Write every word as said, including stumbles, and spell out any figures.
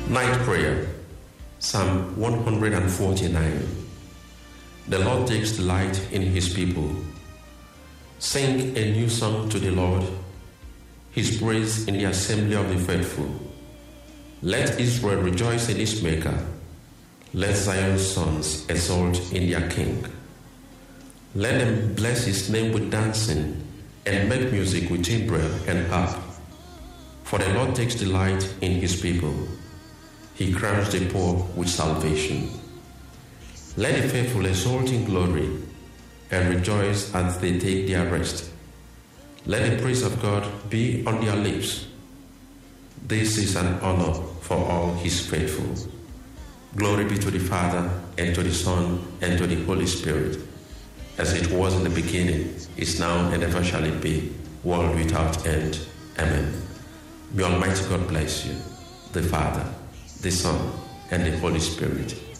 Night Prayer, Psalm one forty-nine. The Lord takes delight in his people. Sing a new song to the Lord, his praise in the assembly of the faithful. Let Israel rejoice in his Maker. Let Zion's sons exult in their King. Let them bless his name with dancing and make music with timbrel and harp. For the Lord takes delight in his people. He crowns the poor with salvation. Let the faithful exult in glory and rejoice as they take their rest. Let the praise of God be on their lips. This is an honor for all his faithful. Glory be to the Father, and to the Son, and to the Holy Spirit, as it was in the beginning, is now, and ever shall it be, world without end. Amen. May Almighty God bless you, the Father, the Son, and the Holy Spirit.